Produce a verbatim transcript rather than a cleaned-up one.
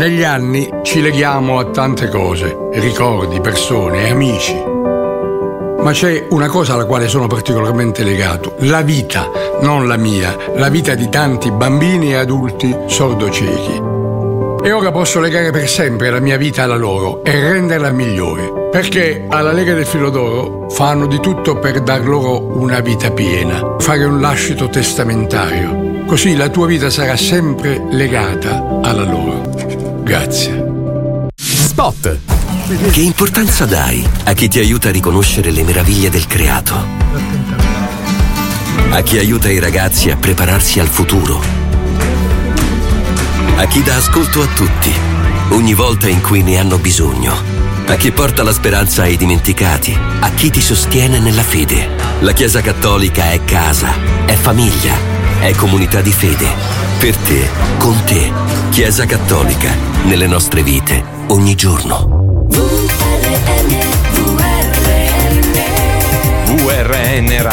Negli anni ci leghiamo a tante cose, ricordi, persone, amici. Ma c'è una cosa alla quale sono particolarmente legato: la vita, non la mia, la vita di tanti bambini e adulti sordociechi. E ora posso legare per sempre la mia vita alla loro e renderla migliore, perché alla Lega del Filo d'Oro fanno di tutto per dar loro una vita piena, fare un lascito testamentario, così la tua vita sarà sempre legata alla loro. Grazie. Spot. Che importanza dai a chi ti aiuta a riconoscere le meraviglie del creato? A chi aiuta i ragazzi a prepararsi al futuro? A chi dà ascolto a tutti, ogni volta in cui ne hanno bisogno. A chi porta la speranza ai dimenticati, a chi ti sostiene nella fede. La Chiesa Cattolica è casa, è famiglia, è comunità di fede. Per te, con te, Chiesa Cattolica, nelle nostre vite, ogni giorno. V R N Radio.